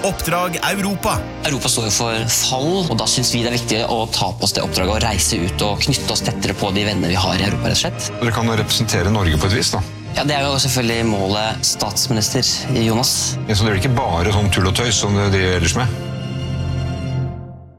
Oppdrag Europa. Europa står jo for fall, og da synes vi det er viktig å ta på oss det oppdraget og reise ut og knytte oss tettere på de venner vi har i Europa, rett og slett. Dere kan representere Norge på et vis, da. Ja, det er jo selvfølgelig målet statsminister Jonas. Så det er ikke bare sånn tull og tøys som de ellers med?